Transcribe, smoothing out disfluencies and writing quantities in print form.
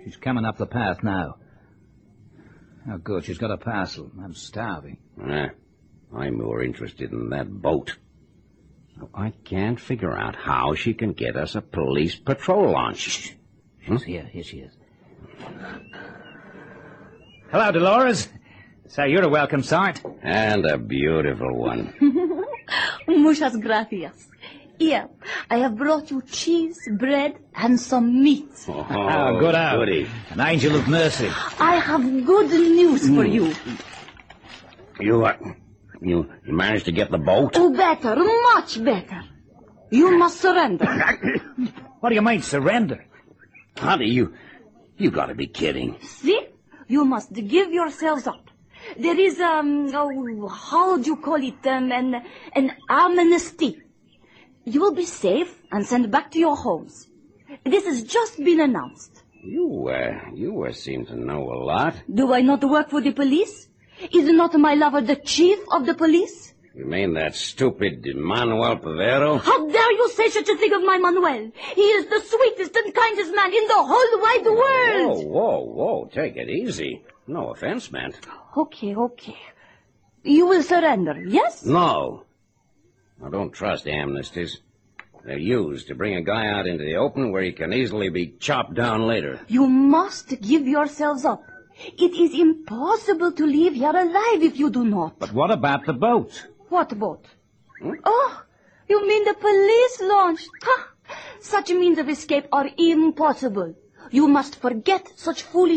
She's coming up the path now. Oh, good. She's got a parcel. I'm starving. I'm more interested in that boat. I can't figure out how she can get us a police patrol launch. She's here. Here she is. Hello, Dolores. Say, you're a welcome sight. And a beautiful one. Muchas gracias. Here, I have brought you cheese, bread, and some meat. Oh, good out. goody. An angel of mercy. I have good news for you. You managed to get the boat? Oh, better, much better. You must surrender. What do you mean, surrender? Honey, you gotta be kidding. See? You must give yourselves up. There is, how do you call it, an amnesty. You will be safe and sent back to your homes. This has just been announced. You seem to know a lot. Do I not work for the police? Is not my lover the chief of the police? You mean that stupid Manuel Pavero? How dare you say such a thing of my Manuel? He is the sweetest and kindest man in the whole wide world. Whoa, take it easy. No offense meant. Okay. You will surrender, yes? No. I don't trust amnesties. They're used to bring a guy out into the open where he can easily be chopped down later. You must give yourselves up. It is impossible to leave here alive if you do not. But what about the boat? What boat? Oh, you mean the police launch? Ha! Such means of escape are impossible. You must forget such foolish